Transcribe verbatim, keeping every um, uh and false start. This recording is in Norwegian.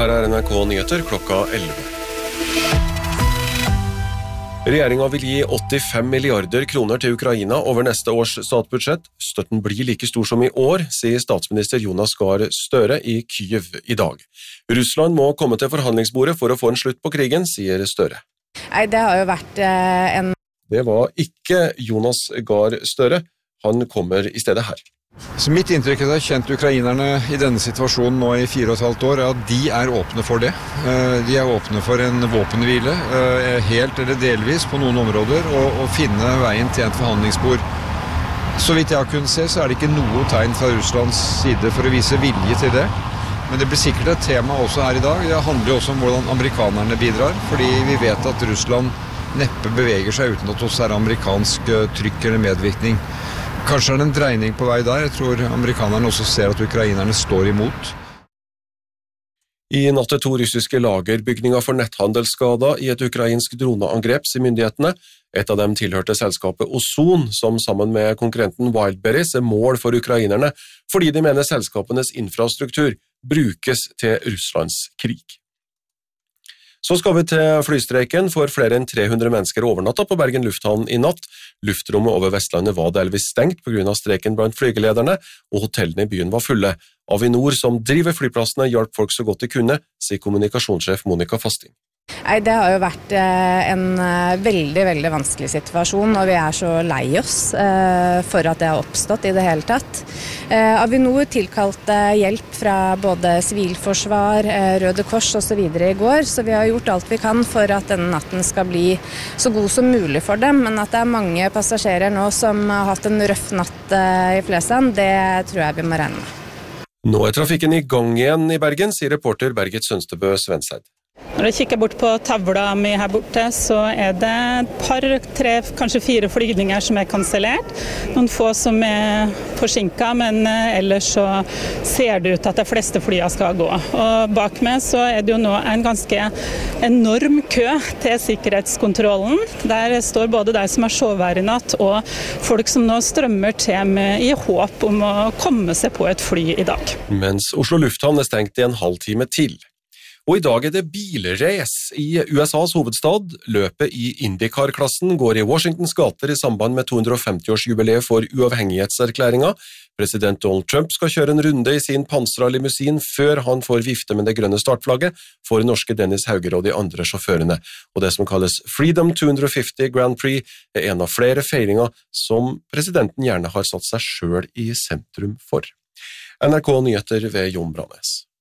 Her er N R K Nyheter klokka elleve. Regjeringen vil gi åttifem milliarder kroner til Ukraina over neste års statsbudsjett. Støtten blir like stor som i år, sier statsminister Jonas Gahr Støre i Kyiv i dag. Russland må komme til forhandlingsbordet for å få en slutt på krigen, sier Støre. Nei, det har jo vært eh, en... Det var ikke Jonas Gahr Støre. Han kommer i stedet her. Så mitt inntrykk er at kjent ukrainerne i denne situasjonen nå i fire og et halvt år er at de er åpne for det. De er åpne for en våpenhvile, helt eller delvis på noen områder, og, og finne veien til et forhandlingsbord. Så vidt jeg har kunnet se, så er det ikke noe tegn fra Russlands side for å vise vilje til det. Men det blir sikkert et tema også her i dag. Det handler jo også om hvordan amerikanerne bidrar, fordi vi vet at Russland neppe beveger seg uten at det også er amerikansk trykk eller medvirkning. Kanskje er det en dreining på vei der. Jeg tror amerikanerne også ser at ukrainerne står imot. I natt er to russiske lagerbygninger for netthandelsskada i et ukrainsk droneangrep, sier myndighetene. Et av dem tilhørte selskapet Ozon, som sammen med konkurrenten Wildberries er mål for ukrainerne, fordi de mener selskapenes infrastruktur brukes til Russlands krig. Så skal vi til flystreiken, for flere enn tre hundre mennesker overnattet på Bergen lufthavn i natt. Luftrommet over Vestlandet var delvis stengt på grunn av streiken blant flygelederne, og hotellene i byen var fulle. Avinor, som driver flyplassene, hjalp folk så godt de kunne, sier kommunikasjonssjef Monica Fasting. Nei, det har jo vært en veldig, veldig vanskelig situasjon, og vi er så lei oss for at det har oppstått i det hele tatt. Avinor tilkalte hjelp fra både sivilforsvar, Røde Kors og så videre i går, så vi har gjort alt vi kan for at denne natten skal bli så god som mulig for dem, men at det er mange passasjerer nå som har hatt en røff natt i Flesland, det tror jeg vi må regne med. Nå er trafikken i gang igjen i Bergen, sier reporter Bergit Sønstebø Svenseid. Når jeg kikker bort på tavla mi her borte, så er det et par, tre, kanskje fire flygninger som er kansellert. Noen få som er forsinket, men ellers så ser det ut at de fleste flyene skal gå. Og bak meg så er det jo nå en ganske enorm kø til sikkerhetskontrollen. Der står både de som har sovet her i natt, og folk som nå strømmer til med i håp om å komme seg på et fly i dag. Mens Oslo lufthavn er stengt i en halv time til. Og i dag er det bilrace i U S A's hovedstad. Løpet i IndyCar-klassen går i Washingtons gater i samband med to hundre og femti-årsjubileet for uavhengighetserklæringa. President Donald Trump skal kjøre en runde i sin pansra limousin før han får vifte med det grønne startflagget for norske Dennis Hauger og de andre sjåførene. Og det som kalles Freedom to femti Grand Prix er en av flere feiringer som presidenten gjerne har satt seg selv i sentrum for. N R K Nyheter ved Jon Branes.